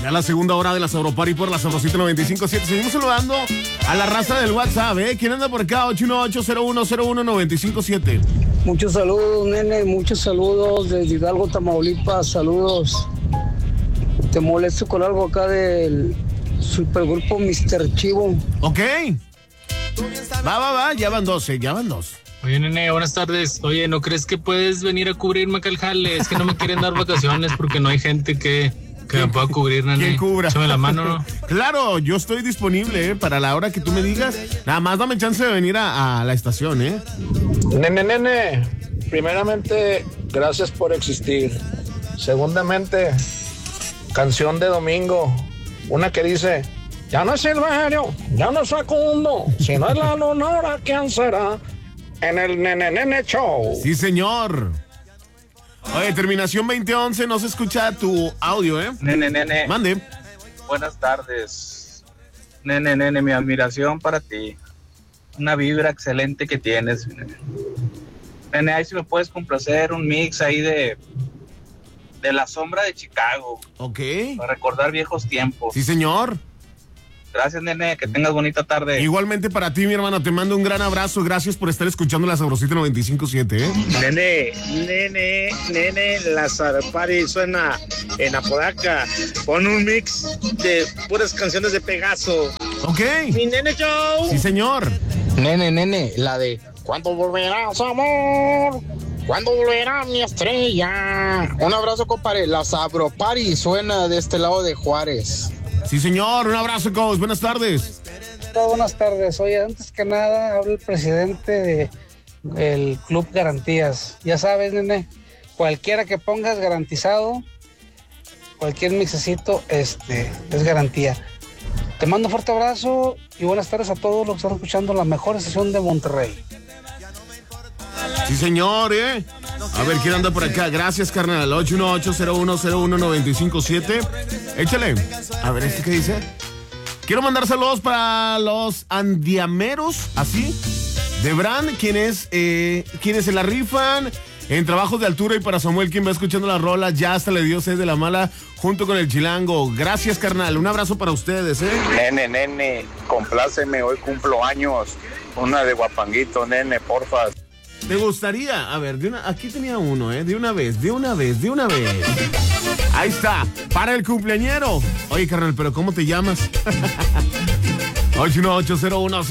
Ya la segunda hora de la Sabropari por la Sabrosita 95.7. Seguimos saludando a la raza del WhatsApp, ¿eh? ¿Quién anda por acá? 818-0101-957. Muchos saludos, nene, muchos saludos desde Hidalgo, Tamaulipas, saludos. Te molesto con algo acá del supergrupo Mr. Chivo. Ok. Va, ya van dos. Oye, nene, buenas tardes. Oye, ¿no crees que puedes venir a cubrirme acá al jale? Es que no me quieren dar vacaciones porque no hay gente que me pueda cubrir, nene. ¿Quién cubra? Échame la mano, ¿no? Claro, yo estoy disponible, para la hora que tú me digas. Nada más dame chance de venir a la estación, ¿eh? Nene, primeramente, gracias por existir. Segundamente, canción de domingo, una que dice: ya no es Silverio, ya no es Facundo, si no es la Leonora, ¿quién será? En el Nene Show. Sí, señor. Oye, terminación 2011, no se escucha tu audio, ¿eh? Nene. Mande. Buenas tardes. Nene, mi admiración para ti. Una vibra excelente que tienes. Nene, ahí si me puedes complacer un mix ahí de La Sombra de Chicago. Ok. Para recordar viejos tiempos. Sí, señor. Gracias, nene, que tengas bonita tarde. Igualmente para ti, mi hermano, te mando un gran abrazo. Gracias por estar escuchando la Sabrosita 95.7, ¿eh? Nene, la Sabropari suena en Apodaca. Pon un mix de puras canciones de Pegaso. Ok. Mi Nene Show. Sí, señor. Nene, la de ¿cuándo volverás, amor? ¿Cuándo volverá mi estrella? Un abrazo, compadre. La Sabropari suena de este lado de Juárez. Sí, señor. Un abrazo, coach. Buenas tardes. Buenas tardes. Oye, antes que nada, habla el presidente del Club Garantías. Ya sabes, nene, cualquiera que pongas garantizado, cualquier mixecito, es garantía. Te mando un fuerte abrazo y buenas tardes a todos los que están escuchando la mejor estación de Monterrey. Sí, señor, ¿eh? A ver, ¿quién anda por acá? Gracias, carnal. 818-0101-957. Échale. A ver, ¿este qué dice? Quiero mandar saludos para los andiameros, así, de Brand, quienes se la rifan en trabajos de altura, y para Samuel, quien va escuchando la rola, ya hasta le dio sed de la mala junto con el chilango. Gracias, carnal. Un abrazo para ustedes, ¿eh? Nene, compláceme, hoy cumplo años. Una de Guapanguito, nene, porfa. ¿Te gustaría? A ver, aquí tenía uno, ¿eh? De una vez. Ahí está, para el cumpleañero. Oye, carnal, ¿pero cómo te llamas? 81801